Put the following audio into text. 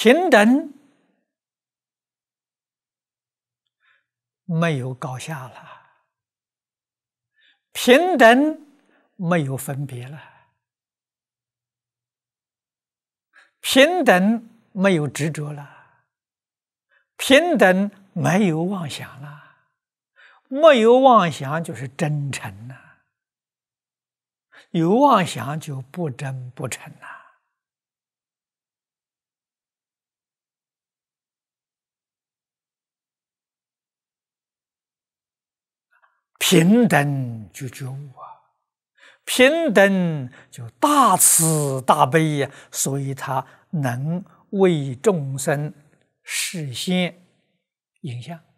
平等没有高下了，平等没有分别了，平等没有执着了，平等没有妄想了，没有妄想就是真诚了，有妄想就不真不诚了。平等就觉悟啊，平等就大慈大悲呀，所以他能为众生实现影像。